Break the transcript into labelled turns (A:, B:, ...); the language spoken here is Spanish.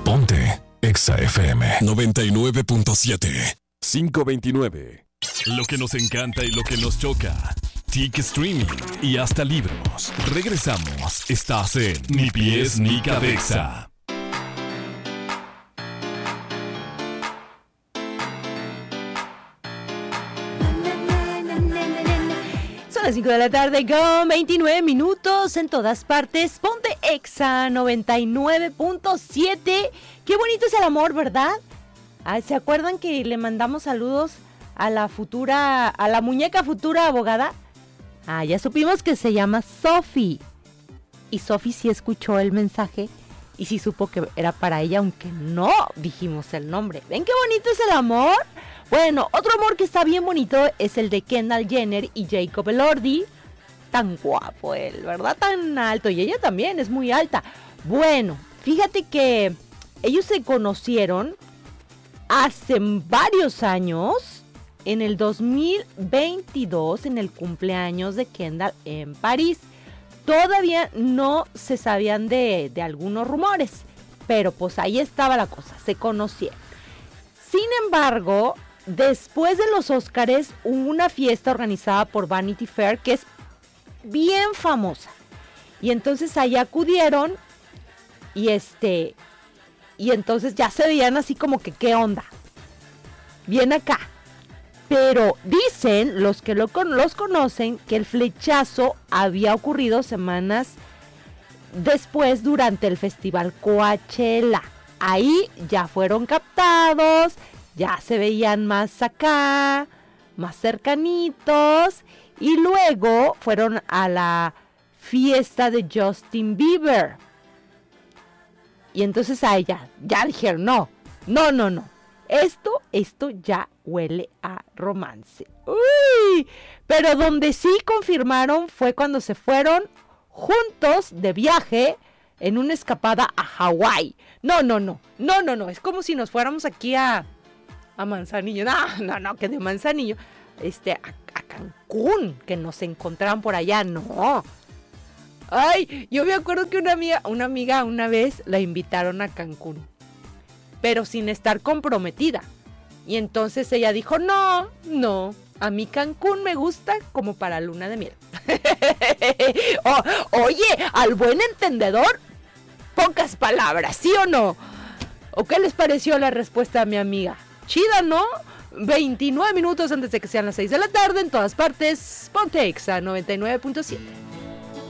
A: Ponte Exa FM
B: 99.7.
A: 529.
C: Lo que nos encanta y lo que nos choca. TIC Streaming y hasta libros. Regresamos. Estás en Ni Pies Ni Cabeza.
D: Son las 5 de la tarde con 29 minutos en todas partes. Ponte Exa 99.7. Qué bonito es el amor, ¿verdad? ¿Se acuerdan que le mandamos saludos a la muñeca futura abogada? Ya supimos que se llama Sophie. Y Sophie sí escuchó el mensaje y sí supo que era para ella, aunque no dijimos el nombre. ¿Ven qué bonito es el amor? Bueno, otro amor que está bien bonito es el de Kendall Jenner y Jacob Elordi. Tan guapo él, ¿verdad? Tan alto. Y ella también es muy alta. Bueno, fíjate que ellos se conocieron hace varios años, en el 2022, en el cumpleaños de Kendall en París. Todavía no se sabían de algunos rumores, pero pues ahí estaba la cosa, se conocieron. Sin embargo, después de los Óscares hubo una fiesta organizada por Vanity Fair que es bien famosa. Y entonces ahí acudieron y entonces ya se veían así como que ¿qué onda? Bien acá. Pero dicen los que los conocen que el flechazo había ocurrido semanas después durante el festival Coachella. Ahí ya fueron captados, ya se veían más acá, más cercanitos, y luego fueron a la fiesta de Justin Bieber. Y entonces a ella ya dijeron, no. Esto ya huele a romance. ¡Uy! Pero donde sí confirmaron fue cuando se fueron juntos de viaje en una escapada a Hawái. No. Es como si nos fuéramos aquí a Manzanillo. No, que de Manzanillo. A Cancún, que nos encontraran por allá. No. Ay, yo me acuerdo que una amiga una vez la invitaron a Cancún, pero sin estar comprometida. Y entonces ella dijo, no, a mí Cancún me gusta como para luna de miel. Oye, al buen entendedor, pocas palabras, ¿sí o no? ¿O qué les pareció la respuesta a mi amiga? Chida, ¿no? 29 minutos antes de que sean las 6 de la tarde, en todas partes, Ponte Exa 99.7.